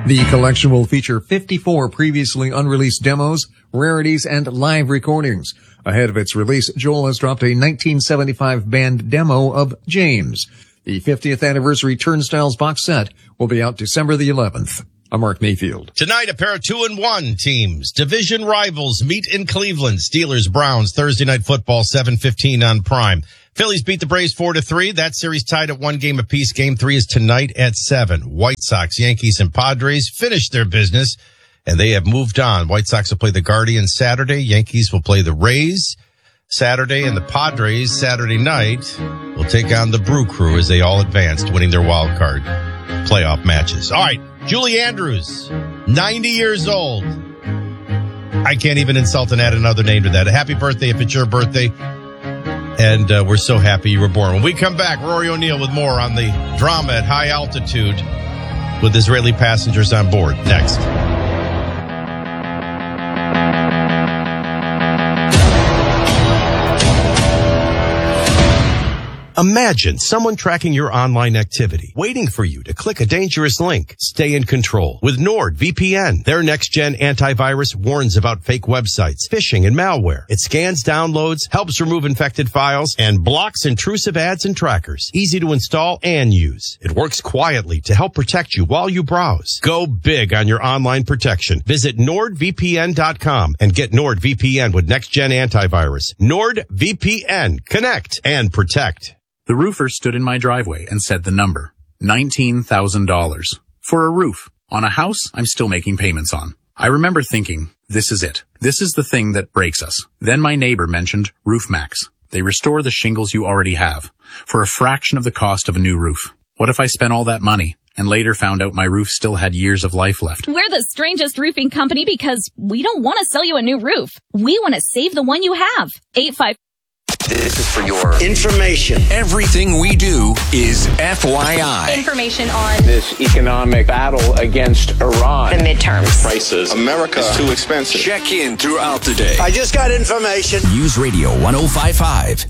The collection will feature 54 previously unreleased demos, rarities, and live recordings. Ahead of its release, Joel has dropped a 1975 band demo of James. The 50th anniversary Turnstiles box set will be out December the 11th. I'm Mark Mayfield. Tonight, a pair of 2-1 teams. Division rivals meet in Cleveland. Steelers, Browns, Thursday Night Football, 7:15 on Prime. Phillies beat the Braves 4-3. That series tied at 1 game apiece. Game 3 is tonight at 7. White Sox, Yankees, and Padres finished their business, and they have moved on. White Sox will play the Guardians Saturday. Yankees will play the Rays Saturday, and the Padres Saturday night will take on the Brew Crew as they all advanced, winning their wild card playoff matches. All right, Julie Andrews, 90 years old. I can't even insult and add another name to that. Happy birthday if it's your birthday. And we're so happy you were born. When we come back, Rory O'Neill with more on the drama at high altitude with Israeli passengers on board. Next. Imagine someone tracking your online activity, waiting for you to click a dangerous link. Stay in control with NordVPN. Their next-gen antivirus warns about fake websites, phishing, and malware. It scans downloads, helps remove infected files, and blocks intrusive ads and trackers. Easy to install and use. It works quietly to help protect you while you browse. Go big on your online protection. Visit NordVPN.com and get NordVPN with next-gen antivirus. NordVPN. Connect and protect. The roofer stood in my driveway and said the number, $19,000. For a roof on a house I'm still making payments on. I remember thinking, this is it. This is the thing that breaks us. Then my neighbor mentioned RoofMax. They restore the shingles you already have for a fraction of the cost of a new roof. What if I spent all that money and later found out my roof still had years of life left? We're the strangest roofing company because we don't want to sell you a new roof. We want to save the one you have. 85. This is for your information. Everything we do is FYI. Information on this economic battle against Iran. The midterms. Prices. America is too expensive. Check in throughout the day. I just got information. News Radio 105.5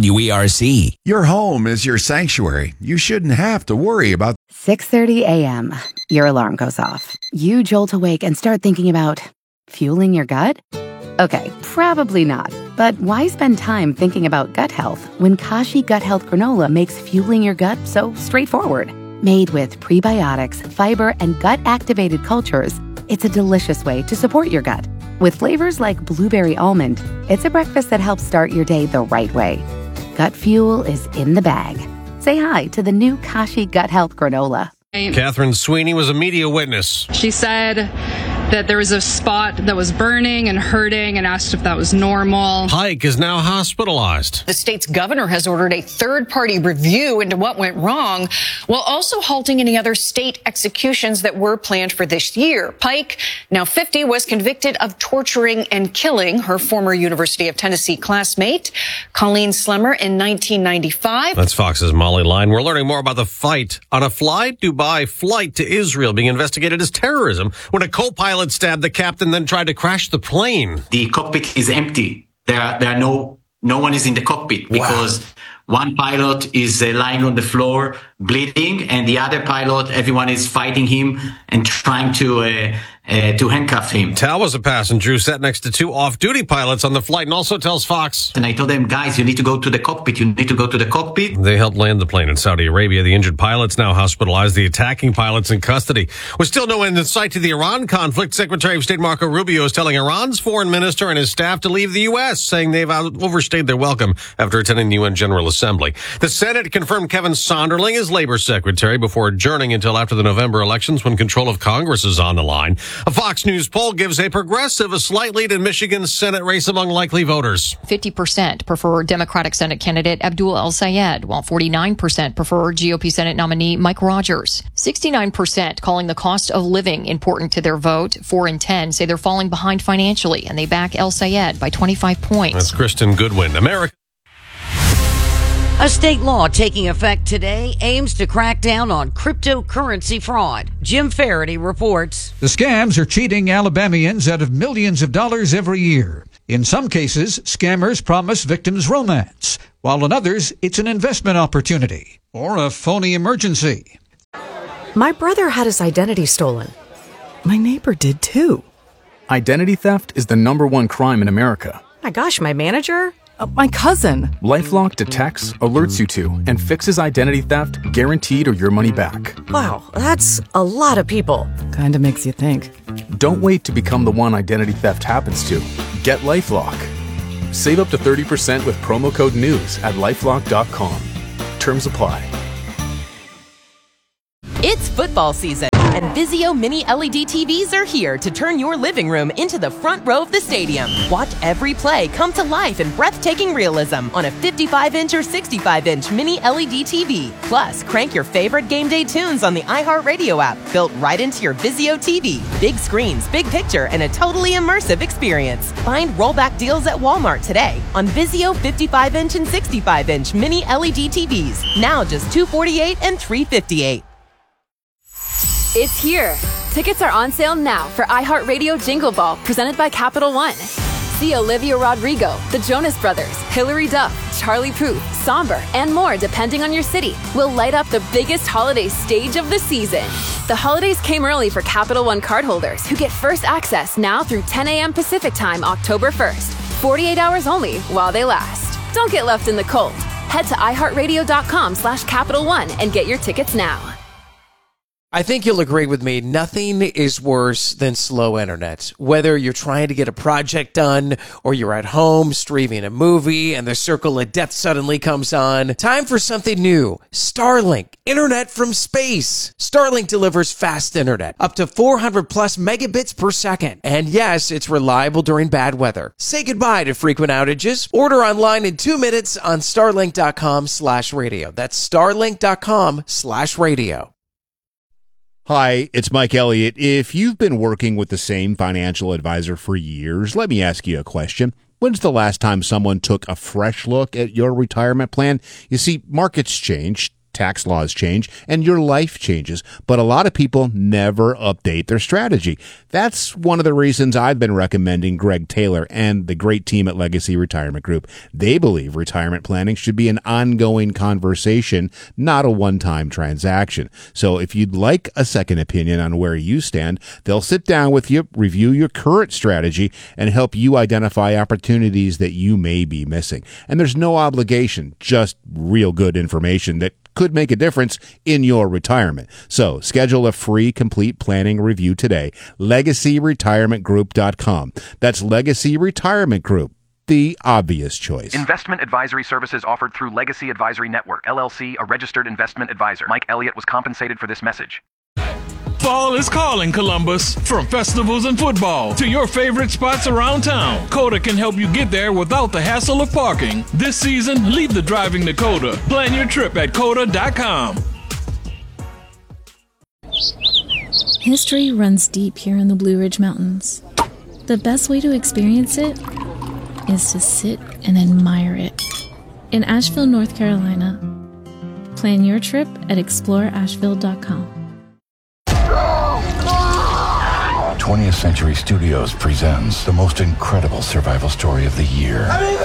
WERC. Your home is your sanctuary. You shouldn't have to worry about 6:30 a.m. Your alarm goes off. You jolt awake and start thinking about fueling your gut? Okay, probably not. But why spend time thinking about gut health when Kashi Gut Health Granola makes fueling your gut so straightforward? Made with prebiotics, fiber, and gut-activated cultures, it's a delicious way to support your gut. With flavors like blueberry almond, it's a breakfast that helps start your day the right way. Gut fuel is in the bag. Say hi to the new Kashi Gut Health Granola. Catherine Sweeney was a media witness. She said that there was a spot that was burning and hurting and asked if that was normal. Pike is now hospitalized. The state's governor has ordered a third-party review into what went wrong, while also halting any other state executions that were planned for this year. Pike, now 50, was convicted of torturing and killing her former University of Tennessee classmate, Colleen Slemmer, in 1995. That's Fox's Molly Line. We're learning more about the fight on a fly Dubai flight to Israel being investigated as terrorism when a co-pilot stabbed the captain, then tried to crash the plane. The cockpit is empty. There are no one is in the cockpit because one pilot is lying on the floor bleeding, and the other pilot, everyone is fighting him and trying to handcuff him. Tal was a passenger who sat next to two off-duty pilots on the flight and also tells Fox. And I told them, guys, you need to go to the cockpit. You need to go to the cockpit. They helped land the plane in Saudi Arabia. The injured pilot's now hospitalized. The attacking pilot's in custody. With still no end in sight to the Iran conflict, Secretary of State Marco Rubio is telling Iran's foreign minister and his staff to leave the U.S., saying they've overstayed their welcome after attending the UN General Assembly. The Senate confirmed Kevin Sonderling as Labor Secretary before adjourning until after the November elections when control of Congress is on the line. A Fox News poll gives a progressive a slight lead in Michigan's Senate race among likely voters. 50% prefer Democratic Senate candidate Abdul El-Sayed, while 49% prefer GOP Senate nominee Mike Rogers. 69% calling the cost of living important to their vote. 4 in 10 say they're falling behind financially, and they back El-Sayed by 25 points. That's Kristen Goodwin. America. A state law taking effect today aims to crack down on cryptocurrency fraud. Jim Faraday reports. The scams are cheating Alabamians out of millions of dollars every year. In some cases, scammers promise victims romance, while in others, it's an investment opportunity or a phony emergency. My brother had his identity stolen. My neighbor did too. Identity theft is the #1 crime in America. My gosh, my manager? My cousin. LifeLock detects, alerts you to, and fixes identity theft guaranteed or your money back. Wow, that's a lot of people. Kinda makes you think. Don't wait to become the one identity theft happens to. Get LifeLock. Save up to 30% with promo code NEWS at LifeLock.com. Terms apply. It's football season, and Vizio Mini LED TVs are here to turn your living room into the front row of the stadium. Watch every play come to life in breathtaking realism on a 55-inch or 65-inch Mini LED TV. Plus, crank your favorite game day tunes on the iHeartRadio app, built right into your Vizio TV. Big screens, big picture, and a totally immersive experience. Find rollback deals at Walmart today on Vizio 55-inch and 65-inch Mini LED TVs. Now just $248 and $358. It's here. Tickets are on sale now for iHeartRadio Jingle Ball, presented by Capital One. See Olivia Rodrigo, the Jonas Brothers, Hilary Duff, Charlie Puth, Somber, and more depending on your city. Will light up the biggest holiday stage of the season. The holidays came early for Capital One cardholders who get first access now through 10 a.m. Pacific Time, October 1st. 48 hours only while they last. Don't get left in the cold. Head to iHeartRadio.com/Capital One and get your tickets now. I think you'll agree with me, nothing is worse than slow internet. Whether you're trying to get a project done or you're at home streaming a movie and the circle of death suddenly comes on, time for something new. Starlink, internet from space. Starlink delivers fast internet, up to 400 plus megabits per second. And yes, it's reliable during bad weather. Say goodbye to frequent outages. Order online in 2 minutes on starlink.com/radio. That's starlink.com/radio. Hi, it's Mike Elliott. If you've been working with the same financial advisor for years, let me ask you a question. When's the last time someone took a fresh look at your retirement plan? You see, markets change, tax laws change, and your life changes, but a lot of people never update their strategy. That's one of the reasons I've been recommending Greg Taylor and the great team at Legacy Retirement Group. They believe retirement planning should be an ongoing conversation, not a one-time transaction. So if you'd like a second opinion on where you stand, they'll sit down with you, review your current strategy, and help you identify opportunities that you may be missing. And there's no obligation, just real good information that could make a difference in your retirement. So schedule a free complete planning review today. LegacyRetirementGroup.com. That's Legacy Retirement Group, the obvious choice. Investment advisory services offered through Legacy Advisory Network, LLC, a registered investment advisor. Mike Elliott was compensated for this message. Fall is calling, Columbus. From festivals and football to your favorite spots around town, Coda can help you get there without the hassle of parking. This season, leave the driving to Coda. Plan your trip at Coda.com. History runs deep here in the Blue Ridge Mountains. The best way to experience it is to sit and admire it. In Asheville, North Carolina, plan your trip at exploreasheville.com. 20th Century Studios presents the most incredible survival story of the year.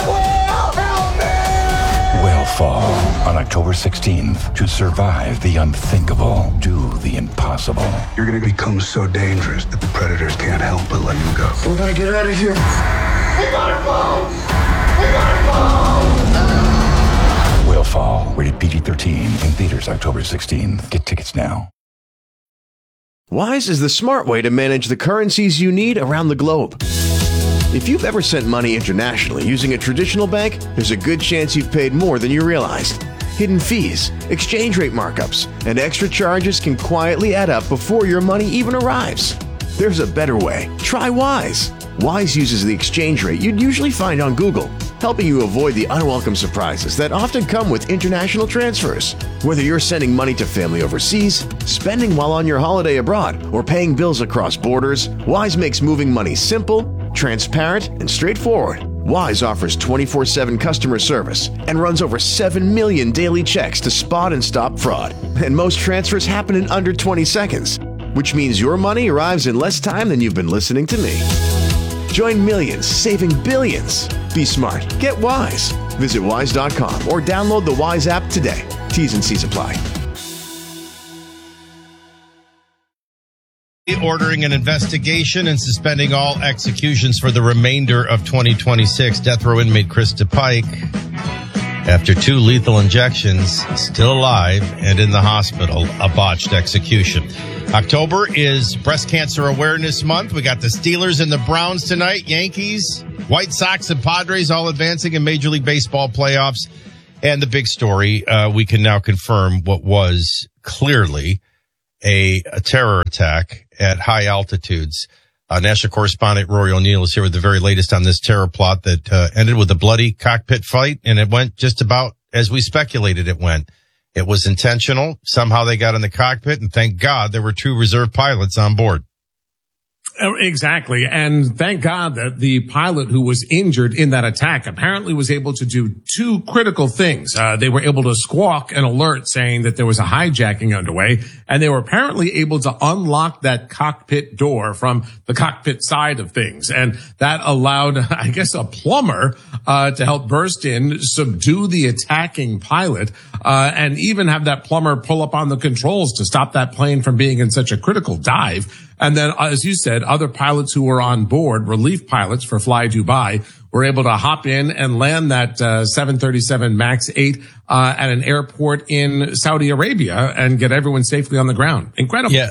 Whale Fall on October 16th. To survive the unthinkable, do the impossible. You're going to become so dangerous that the predators can't help but let you go. We're going to get out of here. We gotta go! We gotta go! Whale Fall, rated PG-13, in theaters October 16th. Get tickets now. Wise is the smart way to manage the currencies you need around the globe. If you've ever sent money internationally using a traditional bank, there's a good chance you've paid more than you realized. Hidden fees, exchange rate markups, and extra charges can quietly add up before your money even arrives. There's a better way. Try Wise. Wise uses the exchange rate you'd usually find on Google, helping you avoid the unwelcome surprises that often come with international transfers. Whether you're sending money to family overseas, spending while on your holiday abroad, or paying bills across borders, Wise makes moving money simple, transparent, and straightforward. Wise offers 24/7 customer service and runs over 7 million daily checks to spot and stop fraud. And most transfers happen in under 20 seconds, which means your money arrives in less time than you've been listening to me. Join millions, saving billions. Be smart. Get Wise. Visit wise.com or download the Wise app today. T's and C's apply. Ordering an investigation and suspending all executions for the remainder of 2026. Death row inmate Krista Pike, after 2 lethal injections, still alive and in the hospital, a botched execution. October is Breast Cancer Awareness Month. We got the Steelers and the Browns tonight, Yankees, White Sox and Padres all advancing in Major League Baseball playoffs. And the big story, we can now confirm what was clearly a terror attack at high altitudes. National correspondent Rory O'Neill is here with the very latest on this terror plot that ended with a bloody cockpit fight, and it went just about as we speculated it went. It was intentional. Somehow they got in the cockpit, and thank God there were 2 reserve pilots on board. Exactly. And thank God that the pilot who was injured in that attack apparently was able to do 2 critical things. They were able to squawk an alert saying that there was a hijacking underway, and they were apparently able to unlock that cockpit door from the cockpit side of things. And that allowed, I guess, a plumber to help burst in, subdue the attacking pilot, and even have that plumber pull up on the controls to stop that plane from being in such a critical dive. And then, as you said, other pilots who were on board, relief pilots for Fly Dubai, were able to hop in and land that 737 MAX 8 at an airport in Saudi Arabia and get everyone safely on the ground. Incredible. Yeah.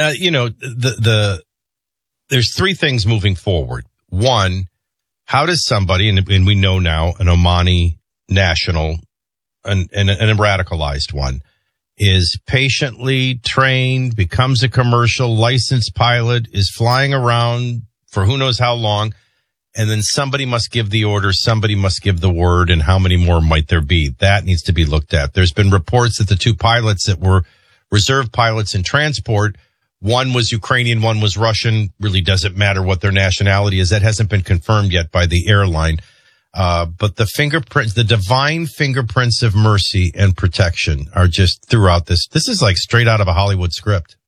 There's 3 things moving forward. One, how does somebody, and we know now, an Omani national, and a radicalized one, is patiently trained, becomes a commercial licensed pilot, is flying around for who knows how long, and then somebody must give the order, somebody must give the word, and how many more might there be? That needs to be looked at. There's been reports that the 2 pilots that were reserve pilots in transport, one was Ukrainian, one was Russian, really doesn't matter what their nationality is. That hasn't been confirmed yet by the airline. But the fingerprints, the divine fingerprints of mercy and protection are just throughout this. This is like straight out of a Hollywood script.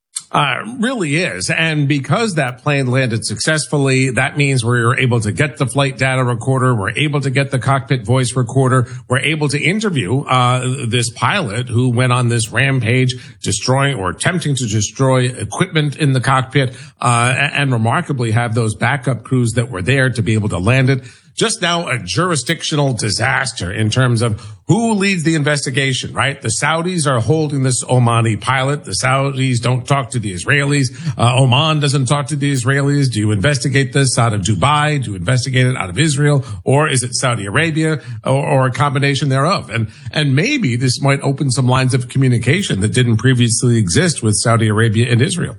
Really is. And because that plane landed successfully, that means we're able to get the flight data recorder. We're able to get the cockpit voice recorder. We're able to interview, this pilot who went on this rampage, destroying or attempting to destroy equipment in the cockpit, and remarkably have those backup crews that were there to be able to land it. Just now a jurisdictional disaster in terms of who leads the investigation, right? The Saudis are holding this Omani pilot. The Saudis don't talk to the Israelis. Oman doesn't talk to the Israelis. Do you investigate this out of Dubai? Do you investigate it out of Israel? Or is it Saudi Arabia or a combination thereof? And maybe this might open some lines of communication that didn't previously exist with Saudi Arabia and Israel.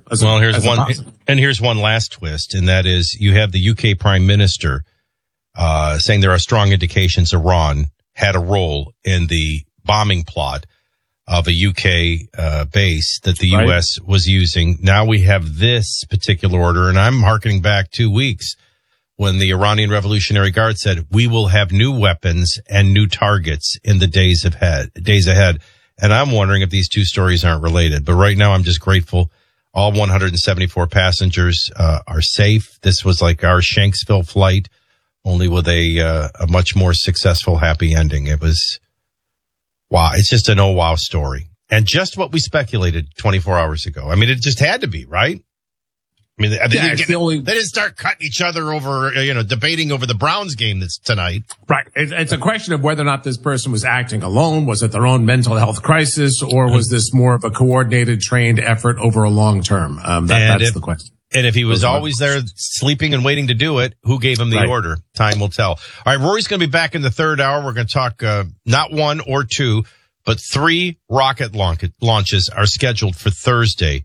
Here's one last twist, and that is you have the UK Prime Minister saying there are strong indications Iran had a role in the bombing plot of a UK base that the U.S. was using. Now we have this particular order, and I'm hearkening back 2 weeks when the Iranian Revolutionary Guard said, we will have new weapons and new targets in the days ahead. And I'm wondering if these 2 stories aren't related. But right now I'm just grateful all 174 passengers are safe. This was like our Shanksville flight, only with a much more successful, happy ending. It was, wow, it's just an oh wow story. And just what we speculated 24 hours ago. I mean, it just had to be, right? I mean, they didn't start cutting each other over, debating over the Browns game that's tonight. Right. It's a question of whether or not this person was acting alone. Was it their own mental health crisis, or was this more of a coordinated, trained effort over a long term? That's the question. And if he was always there sleeping and waiting to do it, who gave him the order? Time will tell. All right, Rory's going to be back in the 3rd hour. We're going to talk not 1 or 2, but 3 rocket launches are scheduled for Thursday.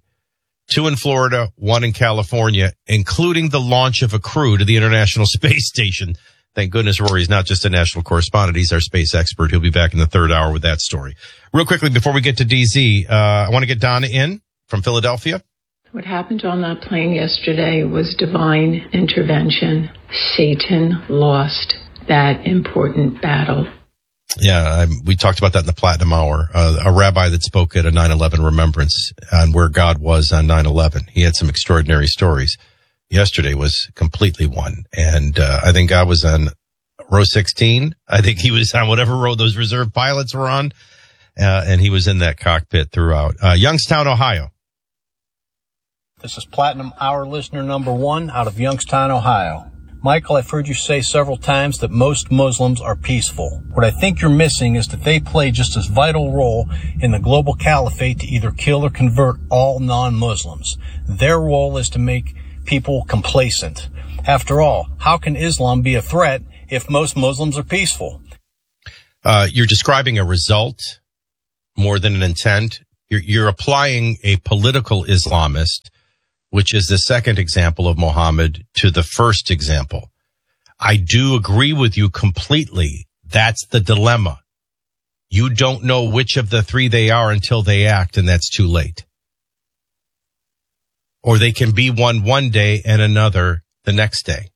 2 in Florida, 1 in California, including the launch of a crew to the International Space Station. Thank goodness Rory's not just a national correspondent. He's our space expert. He'll be back in the 3rd hour with that story. Real quickly, before we get to DZ, I want to get Donna in from Philadelphia. What happened on that plane yesterday was divine intervention. Satan lost that important battle. Yeah, we talked about that in the Platinum Hour. A rabbi that spoke at a 9/11 remembrance on where God was on 9/11. He had some extraordinary stories. Yesterday was completely one. And I think God was on row 16. I think he was on whatever row those reserve pilots were on. And he was in that cockpit throughout. Youngstown, Ohio. This is Platinum Hour listener number 1 out of Youngstown, Ohio. Michael, I've heard you say several times that most Muslims are peaceful. What I think you're missing is that they play just as vital role in the global caliphate to either kill or convert all non-Muslims. Their role is to make people complacent. After all, how can Islam be a threat if most Muslims are peaceful? You're describing a result more than an intent. You're applying a political Islamist, which is the second example of Muhammad, to the first example. I do agree with you completely. That's the dilemma. You don't know which of the three they are until they act, and that's too late. Or they can be one day and another the next day.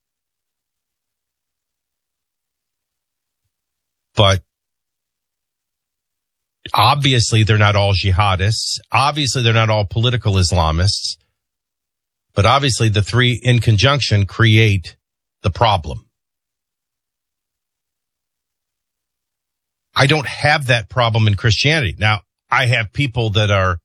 But obviously they're not all jihadists. Obviously they're not all political Islamists. But obviously the three in conjunction create the problem. I don't have that problem in Christianity. Now, I have people that are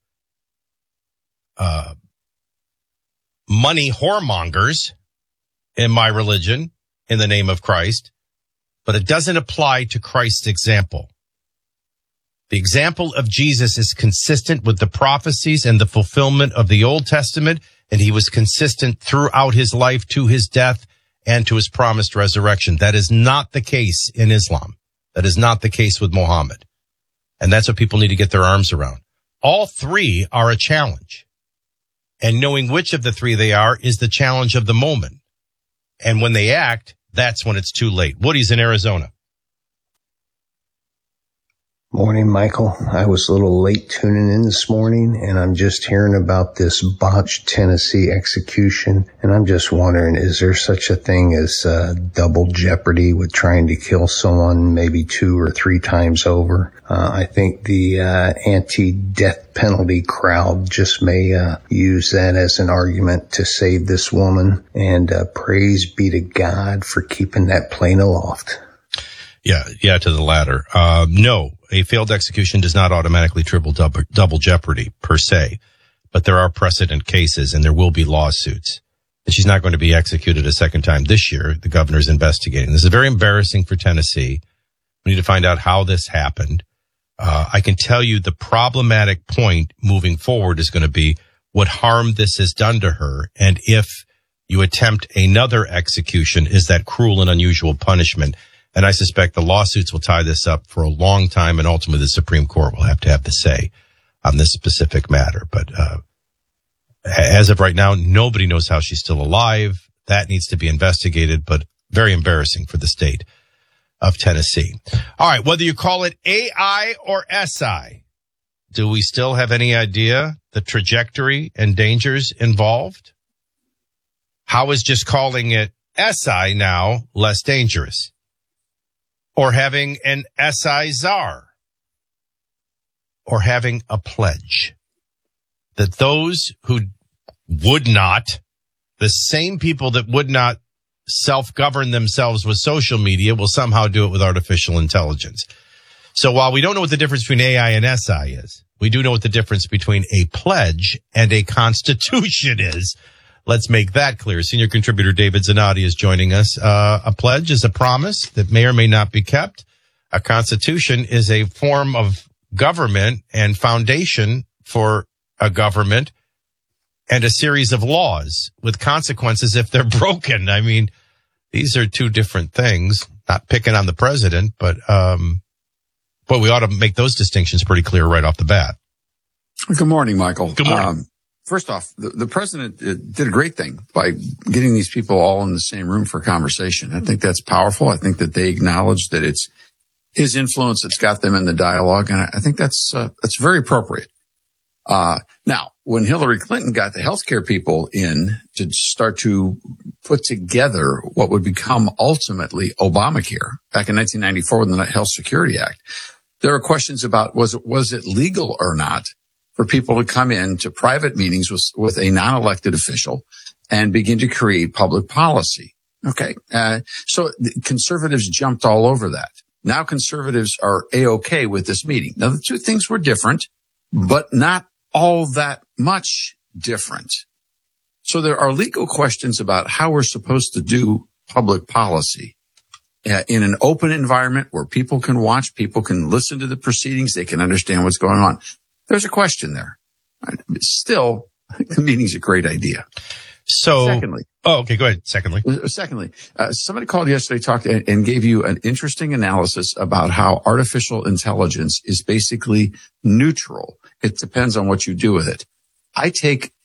money whoremongers in my religion in the name of Christ, but it doesn't apply to Christ's example. The example of Jesus is consistent with the prophecies and the fulfillment of the Old Testament, and he was consistent throughout his life to his death and to his promised resurrection. That is not the case in Islam. That is not the case with Muhammad. And that's what people need to get their arms around. All three are a challenge. And knowing which of the three they are is the challenge of the moment. And when they act, that's when it's too late. Woody's in Arizona. Morning, Michael. I was a little late tuning in this morning, and I'm just hearing about this botched Tennessee execution, and I'm just wondering, is there such a thing as double jeopardy with trying to kill someone maybe 2 or 3 times over? I think the anti-death penalty crowd just may use that as an argument to save this woman, and praise be to God for keeping that plane aloft. Yeah, to the latter. No, a failed execution does not automatically triple double jeopardy per se, but there are precedent cases and there will be lawsuits. And she's not going to be executed a second time this year. The governor's investigating. This is very embarrassing for Tennessee. We need to find out how this happened. I can tell you the problematic point moving forward is going to be what harm this has done to her. And if you attempt another execution, is that cruel and unusual punishment? And I suspect the lawsuits will tie this up for a long time, and ultimately the Supreme Court will have to have the say on this specific matter. But as of right now, nobody knows how she's still alive. That needs to be investigated, but very embarrassing for the state of Tennessee. All right, whether you call it AI or SI, do we still have any idea the trajectory and dangers involved? How is just calling it SI now less dangerous? Or having an SI czar, or having a pledge that those who would not, the same people that would not self-govern themselves with social media will somehow do it with artificial intelligence. So while we don't know what the difference between AI and SI is, we do know what the difference between a pledge and a constitution is. Let's make that clear. Senior contributor David Zanotti is joining us. A pledge is a promise that may or may not be kept. A constitution is a form of government and foundation for a government and a series of laws with consequences if they're broken. I mean, these are two different things. Not picking on the president, but we ought to make those distinctions pretty clear right off the bat. Good morning, Michael. Good morning. First off, the president did a great thing by getting these people all in the same room for conversation. I think that's powerful. I think that they acknowledge that it's his influence that's got them in the dialogue, and I think that's very appropriate. Now, when Hillary Clinton got the healthcare people in to start to put together what would become ultimately Obamacare back in 1994 with the Health Security Act, there were questions about was it legal or not for people to come into private meetings with a non-elected official and begin to create public policy. Okay. So conservatives jumped all over that. Now conservatives are A-okay with this meeting. Now the two things were different, but not all that much different. So there are legal questions about how we're supposed to do public policy in an open environment where people can watch, people can listen to the proceedings, they can understand what's going on. There's a question there. Still, the meeting's a great idea. So, secondly, okay, go ahead. Secondly, somebody called yesterday, talked and gave you an interesting analysis about how artificial intelligence is basically neutral. It depends on what you do with it. I take